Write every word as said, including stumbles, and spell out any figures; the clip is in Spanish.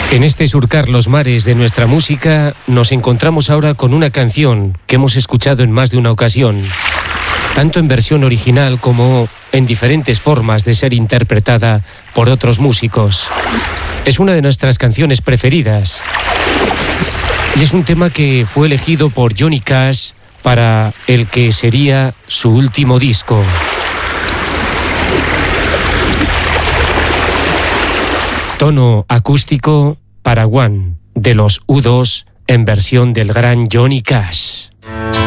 En este surcar los mares de nuestra música, nos encontramos ahora con una canción que hemos escuchado en más de una ocasión, tanto en versión original como en diferentes formas de ser interpretada por otros músicos. Es una de nuestras canciones preferidas y es un tema que fue elegido por Johnny Cash para el que sería su último disco. Tono acústico para One, de los U dos, en versión del gran Johnny Cash.